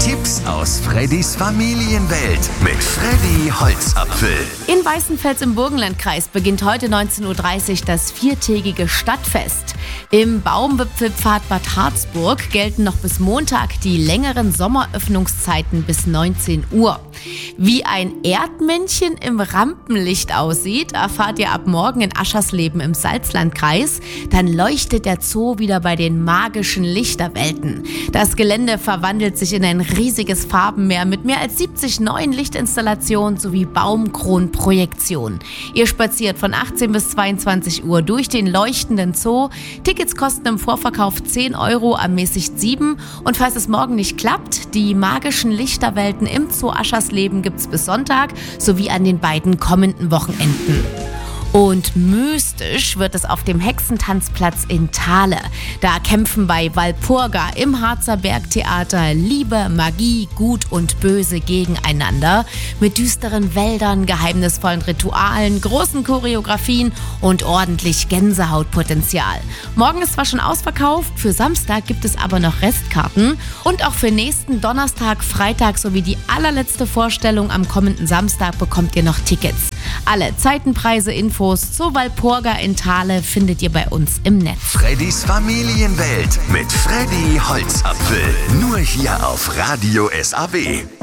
Tipps aus Freddys Familienwelt mit Freddy Holzapfel. In Weißenfels im Burgenlandkreis beginnt heute 19:30 Uhr das viertägige Stadtfest. Im Baumwipfelpfad Bad Harzburg gelten noch bis Montag die längeren Sommeröffnungszeiten bis 19 Uhr. Wie ein Erdmännchen im Rampenlicht aussieht, erfahrt ihr ab morgen in Aschersleben im Salzlandkreis. Dann leuchtet der Zoo wieder bei den magischen Lichterwelten. Das Gelände verwandelt sich in ein riesiges Farbenmeer mit mehr als 70 neuen Lichtinstallationen sowie Baumkronprojektionen. Ihr spaziert von 18 bis 22 Uhr durch den leuchtenden Zoo. Tickets kosten im Vorverkauf 10 Euro, ermäßigt 7. Und falls es morgen nicht klappt, die magischen Lichterwelten im Zoo Aschersleben gibt's bis Sonntag sowie an den beiden kommenden Wochenenden. Und mystisch wird es auf dem Hexentanzplatz in Thale. Da kämpfen bei Walpurga im Harzer Bergtheater Liebe, Magie, Gut und Böse gegeneinander. Mit düsteren Wäldern, geheimnisvollen Ritualen, großen Choreografien und ordentlich Gänsehautpotenzial. Morgen ist zwar schon ausverkauft, für Samstag gibt es aber noch Restkarten. Und auch für nächsten Donnerstag, Freitag sowie die allerletzte Vorstellung am kommenden Samstag bekommt ihr noch Tickets. Alle Zeitenpreise, Infos zur Walpurga in Thale findet ihr bei uns im Netz. Freddys Familienwelt mit Freddy Holzapfel. Nur hier auf Radio SAW.